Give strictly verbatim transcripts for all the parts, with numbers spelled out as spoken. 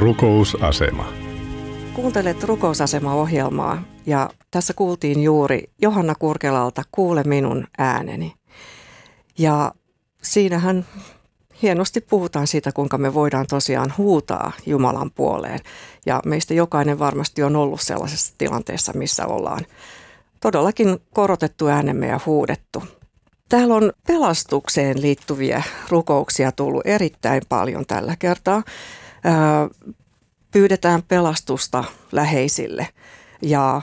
Rukousasema. Kuuntelet Rukousasema-ohjelmaa ja tässä kuultiin juuri Johanna Kurkelalta Kuule minun ääneni. Ja siinähän hienosti puhutaan siitä, kuinka me voidaan tosiaan huutaa Jumalan puoleen. Ja meistä jokainen varmasti on ollut sellaisessa tilanteessa, missä ollaan todellakin korotettu äänemme ja huudettu. Täällä on pelastukseen liittyviä rukouksia tullut erittäin paljon tällä kertaa. Pyydetään pelastusta läheisille ja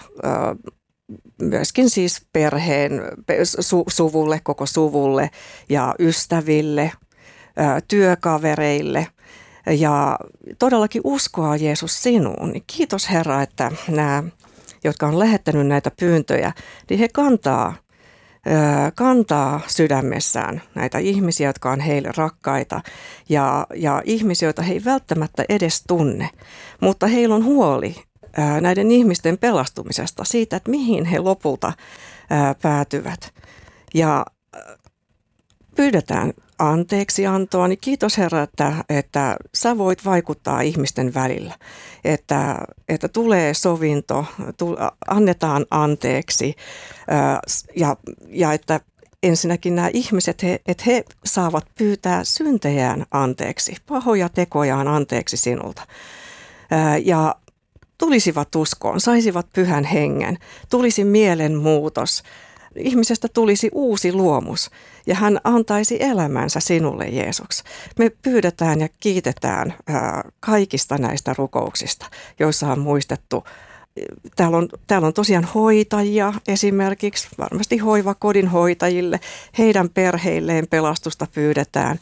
myöskin siis perheen, su, suvulle, koko suvulle ja ystäville, työkavereille ja todellakin uskoa Jeesus sinuun. Kiitos Herra, että nämä, jotka on lähettänyt näitä pyyntöjä, niin he kantaa, kantaa sydämessään näitä ihmisiä, jotka on heille rakkaita ja, ja ihmisiä, joita he ei välttämättä edes tunne, mutta heillä on huoli näiden ihmisten pelastumisesta, siitä, että mihin he lopulta päätyvät. Ja pyydetään anteeksiantoa, niin kiitos Herra, että, että sä voit vaikuttaa ihmisten välillä, että, että tulee sovinto, tu, annetaan anteeksi ja, ja että ensinnäkin nämä ihmiset, he, että he saavat pyytää syntejään anteeksi, pahoja tekojaan anteeksi sinulta ja tulisivat uskoon, saisivat pyhän hengen, tulisi mielenmuutos. Ihmisestä tulisi uusi luomus ja hän antaisi elämänsä sinulle, Jeesus. Me pyydetään ja kiitetään kaikista näistä rukouksista, joissa on muistettu. Täällä on, täällä on tosiaan hoitajia esimerkiksi, varmasti hoivakodin hoitajille, heidän perheilleen pelastusta pyydetään.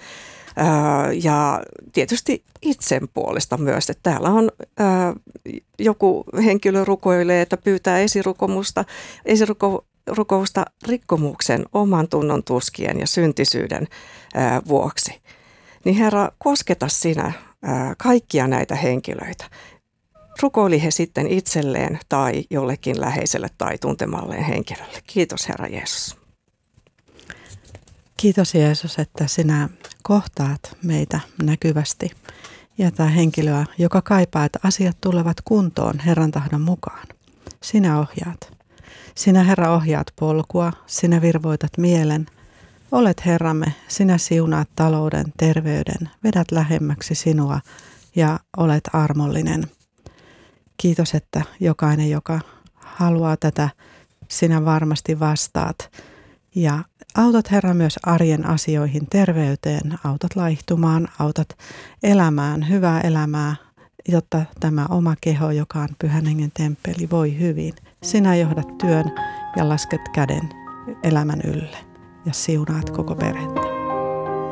Ja tietysti itsen puolesta myös, että täällä on ää, joku henkilö rukoilee, että pyytää esirukomusta, esirukousta rikkomuksen, oman tunnon tuskien ja syntisyyden ää, vuoksi. Niin Herra, kosketa sinä ää, kaikkia näitä henkilöitä. Rukoili he sitten itselleen tai jollekin läheiselle tai tuntemalleen henkilölle. Kiitos Herra Jeesus. Kiitos Jeesus, että sinä kohtaat meitä näkyvästi ja tämä henkilöä, joka kaipaa, että asiat tulevat kuntoon Herran tahdon mukaan. Sinä ohjaat. Sinä Herra ohjaat polkua, sinä virvoitat mielen. Olet Herramme, sinä siunaat talouden, terveyden, vedät lähemmäksi sinua ja olet armollinen. Kiitos, että jokainen, joka haluaa tätä, sinä varmasti vastaat. Ja autat Herra myös arjen asioihin, terveyteen, autat laihtumaan, autat elämään, hyvää elämää, jotta tämä oma keho, joka on Pyhän Hengen temppeli, voi hyvin. Sinä johdat työn ja lasket käden elämän ylle ja siunaat koko perhettä.